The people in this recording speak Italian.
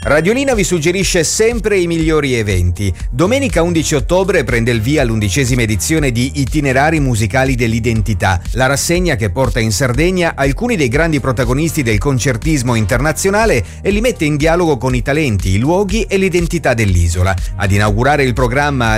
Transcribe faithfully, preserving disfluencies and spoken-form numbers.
Radiolina vi suggerisce sempre i migliori eventi. Domenica undici ottobre prende il via l'undicesima edizione di Itinerari musicali dell'identità, la rassegna che porta in Sardegna alcuni dei grandi protagonisti del concertismo internazionale e li mette in dialogo con i talenti, i luoghi e l'identità dell'isola. Ad inaugurare il programma